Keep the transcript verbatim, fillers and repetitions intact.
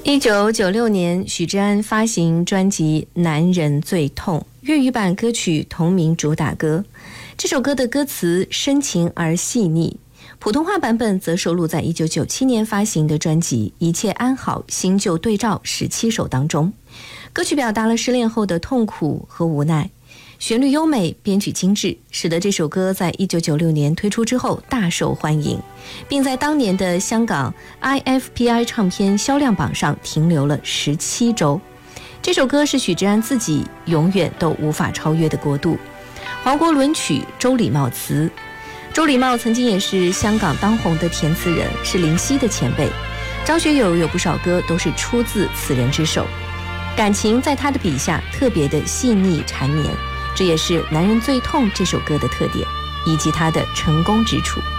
一九九六年，许志安发行专辑《男人最痛》，粤语版歌曲同名主打歌。这首歌的歌词深情而细腻，普通话版本则收录在一九九七年发行的专辑《一切安好，新旧对照》十七首当中。歌曲表达了失恋后的痛苦和无奈，旋律优美，编曲精致，使得这首歌在一九九六年推出之后大受欢迎，并在当年的香港 I F P I 唱片销量榜上停留了十七周。这首歌是许志安自己永远都无法超越的国度。黄国伦曲，周礼茂词。周礼茂曾经也是香港当红的填词人，是林夕的前辈。张学友有不少歌都是出自此人之手，感情在他的笔下特别的细腻缠绵，这也是《男人最痛》这首歌的特点，以及它的成功之处。